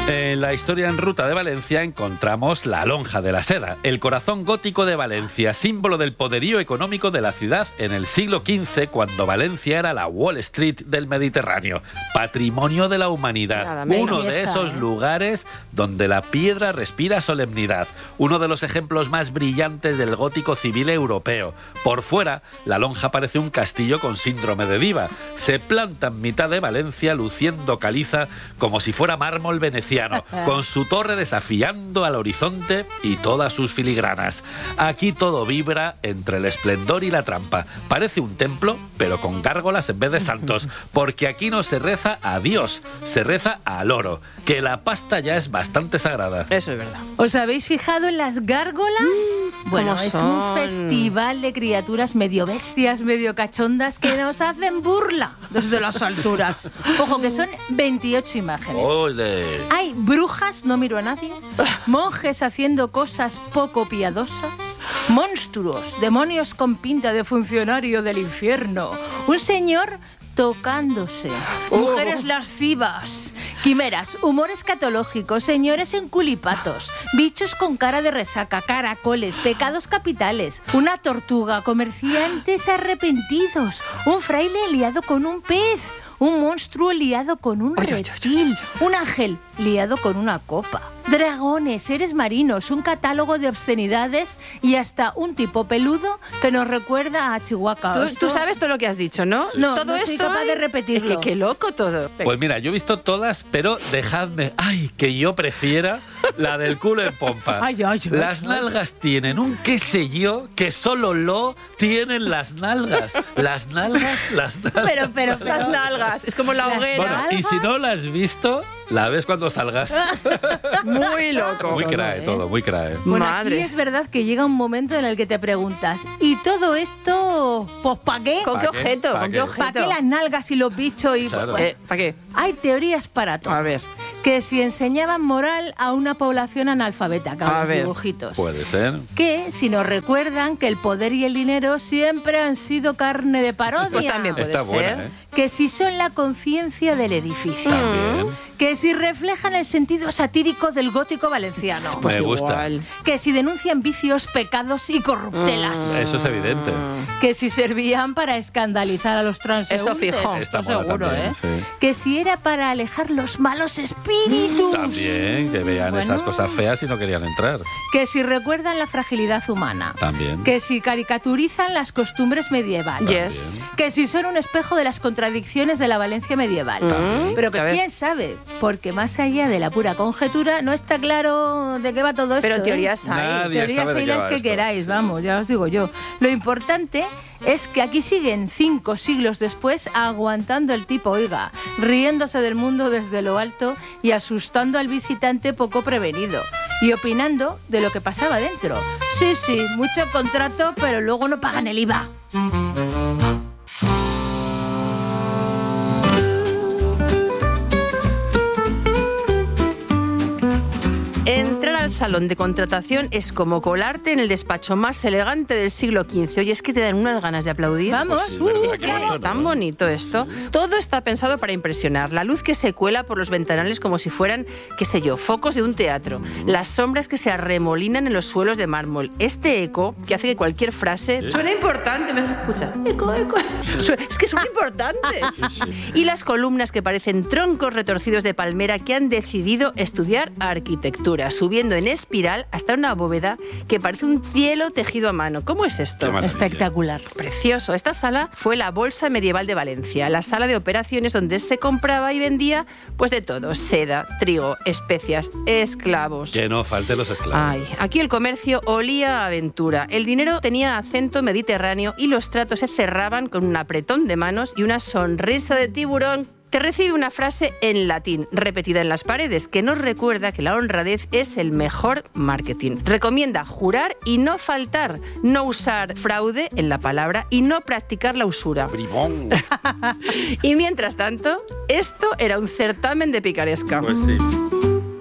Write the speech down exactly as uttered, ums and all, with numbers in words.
En la historia en ruta de Valencia encontramos la Lonja de la Seda, el corazón gótico de Valencia, símbolo del poderío económico de la ciudad en el siglo quince, cuando Valencia era la Wall Street del Mediterráneo, patrimonio de la humanidad, uno de esos lugares donde la piedra respira solemnidad, uno de los ejemplos más brillantes del gótico civil europeo. Por fuera, la Lonja parece un castillo con síndrome de diva, se planta en mitad de Valencia luciendo caliza como si fuera mármol veneciano, con su torre desafiando al horizonte y todas sus filigranas. Aquí todo vibra entre el esplendor y la trampa. Parece un templo, pero con gárgolas en vez de santos, porque aquí no se reza a Dios, se reza al oro, que la pasta ya es bastante sagrada. Eso es verdad. ¿Os habéis fijado en las gárgolas? Mm, bueno, es son? un festival de criaturas medio bestias, medio cachondas, que nos hacen burla desde las alturas. Ojo, que son veintiocho imágenes. ¡Ole! Hay brujas, no miro a nadie, monjes haciendo cosas poco piadosas, monstruos, demonios con pinta de funcionario del infierno, un señor tocándose, oh. mujeres lascivas, quimeras, humor escatológico, señores en culipatos, bichos con cara de resaca, caracoles, pecados capitales, una tortuga, comerciantes arrepentidos, un fraile liado con un pez, un monstruo liado con un reptil, un ángel liado con una copa, dragones, seres marinos, un catálogo de obscenidades y hasta un tipo peludo que nos recuerda a Chihuahua. Tú, tú sabes todo lo que has dicho, ¿no? No, todo no esto soy capaz de repetirlo. Es que qué loco todo. Pues mira, yo he visto todas, pero dejadme, ay, que yo prefiera la del culo en pompa. Ay, ay, ay, las ay. nalgas tienen un qué sé yo que solo lo tienen las nalgas. Las nalgas, las nalgas. Pero, pero, pero las nalgas, es como la Las hoguera. Bueno, y si no la has visto, la ves cuando salgas. Muy loco. Muy crae ¿eh? todo, muy crae. Bueno, Madre. aquí es verdad que llega un momento en el que te preguntas, ¿y todo esto, pues para qué? ¿Con ¿Pa qué qué? objeto? ¿Pa ¿Con qué? qué objeto? ¿Para qué las nalgas y los bichos? Y, Claro. bueno, Eh, ¿Para qué? hay teorías para todo. A ver. Que si enseñaban moral a una población analfabeta, con A los ver. dibujitos. Puede ser. Que si nos recuerdan que el poder y el dinero siempre han sido carne de parodia. Pues también puede Está ser. buena, ¿eh? Que si son la conciencia del edificio. También. Que si reflejan el sentido satírico del gótico valenciano. Pues Me gusta. igual. Que si denuncian vicios, pecados y corruptelas. Eso es evidente. Que si servían para escandalizar a los transeúntes. Eso fijo. Está Esto mola seguro, también, ¿eh? sí. Que si era para alejar los malos espíritus. También, que vean Bueno. esas cosas feas y no querían entrar. Que si recuerdan la fragilidad humana. También. Que si caricaturizan las costumbres medievales. Yes. Que si son un espejo de las contradicciones de la Valencia medieval. También. Pero que A ver. quién sabe, porque más allá de la pura conjetura no está claro de qué va todo esto. Pero ¿eh? teorías hay. Nadie Teorías sabe de hay qué las va que esto. queráis, vamos, ya os digo yo. Lo importante es que aquí siguen cinco siglos después aguantando el tipo, oiga, riéndose del mundo desde lo alto y asustando al visitante poco prevenido y opinando de lo que pasaba dentro. Sí, sí, mucho contrato, pero luego no pagan el I V A. Entrar al salón de contratación es como colarte en el despacho más elegante del siglo quince. Oye, es que te dan unas ganas de aplaudir. Vamos, Pues sí, uh, ¿verdad? Es Qué que bonito, es tan ¿no? bonito esto. Todo está pensado para impresionar. La luz que se cuela por los ventanales como si fueran, qué sé yo, focos de un teatro. Las sombras que se arremolinan en los suelos de mármol. Este eco que hace que cualquier frase suena importante. ¿Me escucha? Eco, eco. Su- Es que suena importante. Y las columnas que parecen troncos retorcidos de palmera que han decidido estudiar arquitectura, subiendo en espiral hasta una bóveda que parece un cielo tejido a mano. ¿Cómo es esto? Qué maravilla. Espectacular. Precioso. Esta sala fue la Bolsa Medieval de Valencia, la sala de operaciones donde se compraba y vendía pues de todo, seda, trigo, especias, esclavos. Que no falten los esclavos. Ay, aquí el comercio olía a aventura. El dinero tenía acento mediterráneo y los tratos se cerraban con un apretón de manos y una sonrisa de tiburón. Te recibe una frase en latín, repetida en las paredes, que nos recuerda que la honradez es el mejor marketing. Recomienda jurar y no faltar, no usar fraude en la palabra y no practicar la usura. Bribón. Y mientras tanto, esto era un certamen de picaresca. Pues sí.